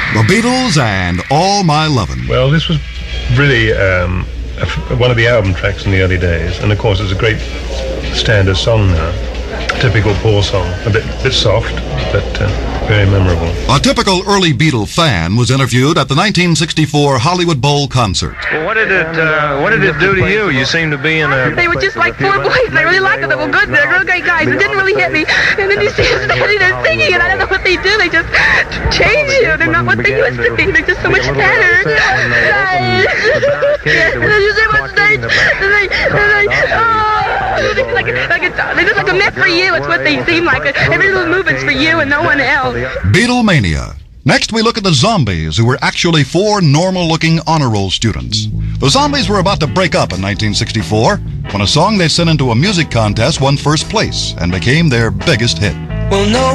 The Beatles and All My Lovin'. Well, this was really one of the album tracks in the early days, and of course it's a great standard song now. Typical Paul song, a bit soft, but very memorable. A typical early Beatle fan was interviewed at the 1964 Hollywood Bowl concert. Well, what did it do to you? You seem to be in a... They were just like four boys, and I really liked them. They were good. They're real great guys. It didn't really hit me. And then you see them standing there singing, and I don't know what they do. They just change you. They're not what they used to be. They're just so much better. They're just like a myth for you. It's what they seem like. Every little movement's for you and no one else. Beatlemania. Next, we look at the Zombies, who were actually four normal-looking honor roll students. The Zombies were about to break up in 1964 when a song they sent into a music contest won first place and became their biggest hit. Well, no